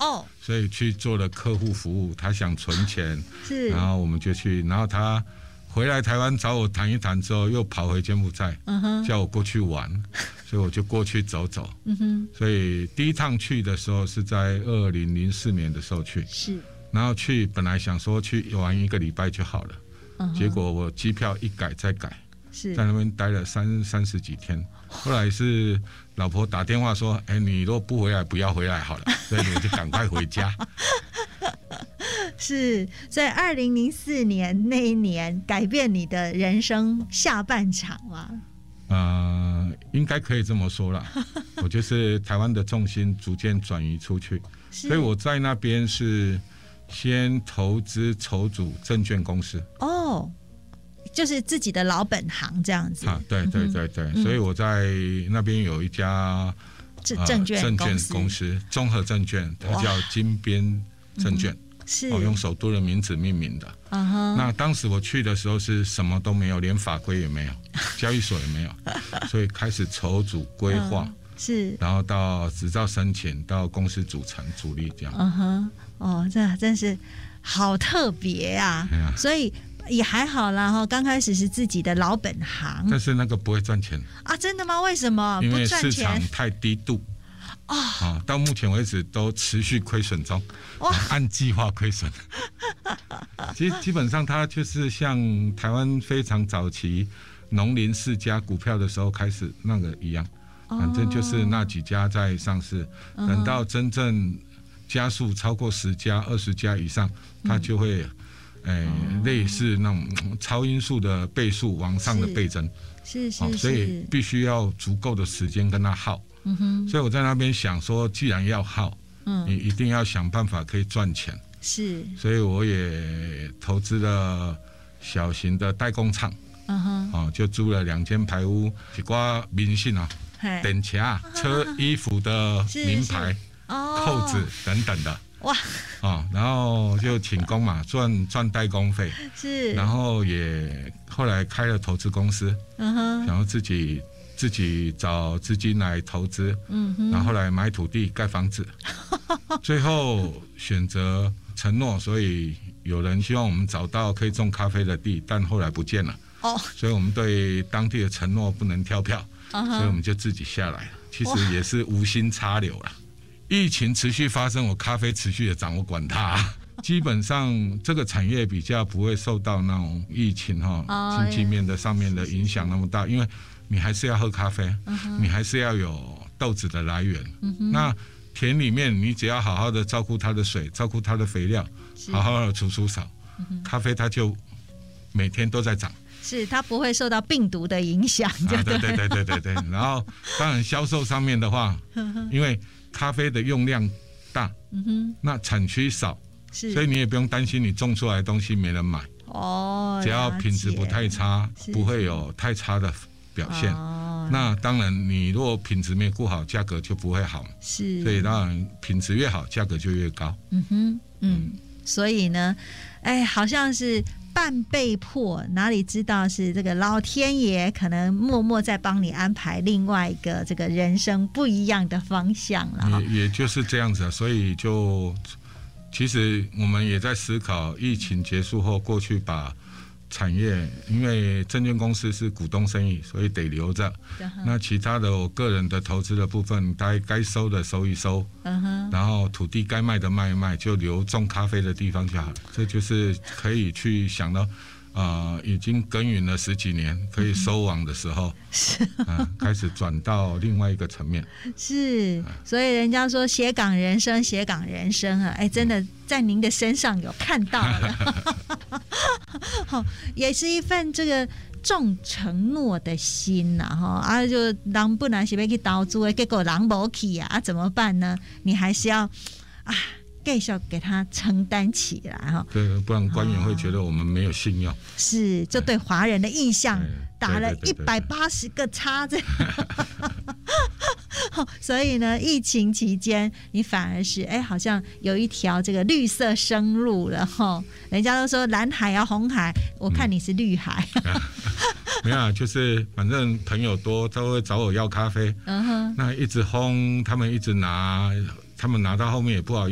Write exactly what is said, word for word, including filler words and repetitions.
哦， 所以去做了客户服务。他想存钱， 是， 然后我们就去，然后他回来台湾找我谈一谈之后，又跑回柬埔寨，嗯哼，叫我过去玩，所以我就过去走走。嗯哼，所以第一趟去的时候是在二零零四年的时候去， 是， 然后去本来想说去玩一个礼拜就好了，嗯、结果我机票一改再改， 是在那边待了三三十几天。后来是老婆打电话说：“哎，你如果不回来，不要回来好了。”所以我就赶快回家。 是在二零零四年那一年改变你的人生下半场吗？ 呃，应该可以这么说啦。我就是台湾的重心逐渐转移出去，所以我在那边是先投资筹组证券公司。哦。 就是自己的老本行这样子啊，对对对对、嗯，所以我在那边有一家证券、呃、 证券公司，综合证券，它叫金边证券，嗯、是、哦、用首都的名字命名的。Uh-huh、那当时我去的时候是什么都没有，连法规也没有，交易所也没有，所以开始筹组规划、嗯， 是， 然后到执照申请，到公司组成组立这样。 嗯哼，哦，这真是好特别啊！啊所以。也还好啦哈，刚开始是自己的老本行， 但是那个不会赚钱啊！真的吗？为什么？ 因为市场太低度啊、哦！到目前为止都持续亏损中，按计划亏损。其实基本上它就是像台湾非常早期农林世家股票的时候开始那个一样，反正就是那几家在上市，哦、等到真正家数超过十家、二十家以上，它就会。哎，类似那种超音速的倍数往上的倍增， 是是是， 所以必须要足够的时间跟它耗。嗯哼，所以我在那边想说，既然要耗，嗯，你一定要想办法可以赚钱。是，所以我也投资了小型的代工厂，嗯哼，哦，就租了两间排屋，一挂明信啊，等卡、车、衣服的名牌、扣子等等的。哇、哦，然后就请工嘛，赚赚代工费，是，然后也后来开了投资公司，嗯哼，然后自己自己找资金来投资，嗯哼，然后后来买土地盖房子，最后选择承诺，所以有人希望我们找到可以种咖啡的地，但后来不见了，哦，所以我们对当地的承诺不能跳票，嗯、所以我们就自己下来了，其实也是无心插柳了。疫情持续发生，我咖啡持续的涨，我管它。基本上这个产业比较不会受到那种疫情哈、哦、经济面的上面的影响那么大，因为你还是要喝咖啡，你还是要有豆子的来源。那田里面你只要好好的照顾它的水，照顾它的肥料，好好的除除草，咖啡它就每天都在涨。 是它不会受到病毒的影响，对、 啊、对对对对对对。然后当然销售上面的话，因为咖啡的用量大，嗯哼，那产区少，所以你也不用担心你种出来的东西没人买哦。只要品质不太差，不会有太差的表现。哦、那当然，你如果品质没顾好，价格就不会好。是，所以当然品质越好，价格就越高。 嗯哼，嗯，所以呢，哎，好像是。半被迫，哪里知道是这个老天爷可能默默在帮你安排另外一个这个人生不一样的方向了。 也也就是这样子、啊，所以就其实我们也在思考，疫情结束后过去把产业，因为证券公司是股东生意，所以得留着。Uh-huh. 那其他的我个人的投资的部分，该该收的收一收， uh-huh. 然后土地该卖的卖一卖，就留种咖啡的地方就好了。这就是可以去想到，呃，已经耕耘了十几年，可以收网的时候，是、呃、开始转到另外一个层面。 是，所以人家说斜杠人生，斜杠人生啊，哎，真的在您的身上有看到了。好，也是一份这个重承诺的心呐、啊，哈啊，就人本来是要去投资的，结果人没去啊，啊怎么办呢？你还是要啊，继续给他承担起来哈。 对，不然官员会觉得我们没有信用。 是，就对华人的印象打了一百八十个叉子。所以呢，疫情期间你反而是哎，好像有一条这个绿色生路了哈。人家都说蓝海啊红海，我看你是绿海。嗯没有啊，就是反正朋友多，都会找我要咖啡。嗯哼，那一直轰，他们一直拿，他们拿到后面也不好